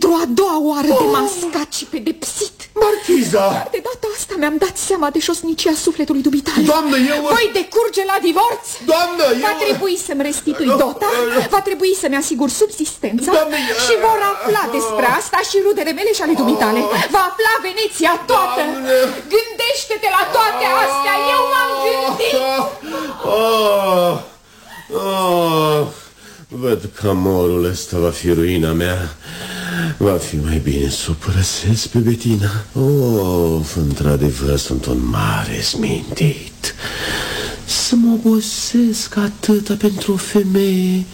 Pentru a doua oară demascat și pedepsit. Marchiza! De data asta mi-am dat seama de șosnicia sufletului dumitale. Doamnă, eu... Voi decurge la divorț. Doamnă, eu... Va trebui să-mi restitui dota, va trebui să-mi asigur subsistența. Doamne, și vor afla despre asta și rudele mele și ale dumitale. Va afla Veneția toată. Doamne. Gândește-te la toate astea. Eu m-am gândit. Văd că amorul ăsta va fi ruina mea. Va fi mai bine să o părăsesc pe Betina. Într-adevăr sunt un mare smintit. Să mă obosesc atâta pentru o femeie